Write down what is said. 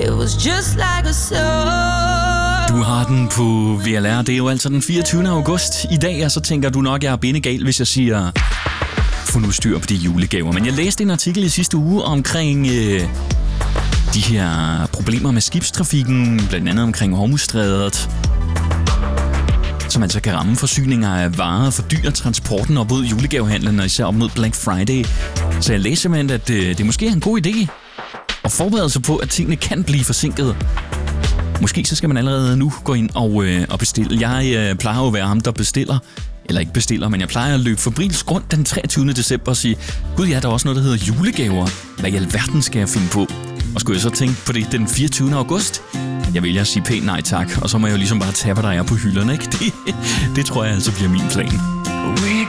It was just like a song. Du har den på VLR. Det er jo altså den 24. august. I dag, så tænker du nok, jeg er bindegal, hvis jeg siger, få nu styr på de julegaver. Men jeg læste en artikel i sidste uge omkring de her problemer med skibstrafikken, blandt andet omkring Hormuzstrædet, som altså kan ramme forsyninger af varer og fordyre transporten op mod julegavehandlen, og især op mod Black Friday. Så jeg læste simpelthen, at det måske er en god idé at forberede sig på, at tingene kan blive forsinket. Måske så skal man allerede nu gå ind og bestille. Jeg plejer jo at være ham, der bestiller. Eller ikke bestiller, men jeg plejer at løbe febrilsk rundt den 23. december og sige, gud ja, der er også noget, der hedder julegaver. Hvad i alverden skal jeg finde på? Og skulle jeg så tænke på det den 24. august? Jeg vælger at sige pænt nej tak, og så må jeg jo ligesom bare tage, hvad der er på hylderne, ikke? Det tror jeg altså bliver min plan.